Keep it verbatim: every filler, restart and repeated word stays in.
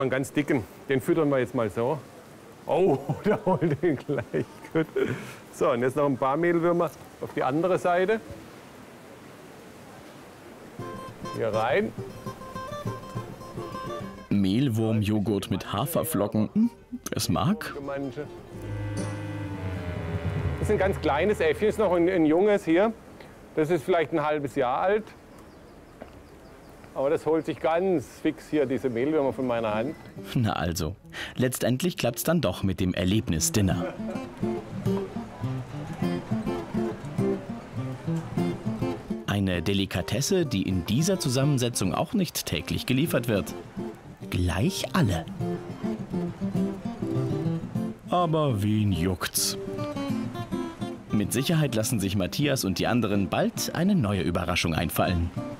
Einen ganz dicken, den füttern wir jetzt mal so. Oh, der holt den gleich. Gut. So, und jetzt noch ein paar Mehlwürmer auf die andere Seite. Hier rein. Mehlwurmjoghurt mit Haferflocken. Hm, wer's mag. Das ist ein ganz kleines Äffchen, ist noch ein, ein junges hier. Das ist vielleicht ein halbes Jahr alt. Aber das holt sich ganz fix hier diese Mehlwürmer von meiner Hand. Na also, letztendlich klappt's dann doch mit dem Erlebnis-Dinner. Eine Delikatesse, die in dieser Zusammensetzung auch nicht täglich geliefert wird. Gleich alle. Aber wen juckt's? Mit Sicherheit lassen sich Matthias und die anderen bald eine neue Überraschung einfallen.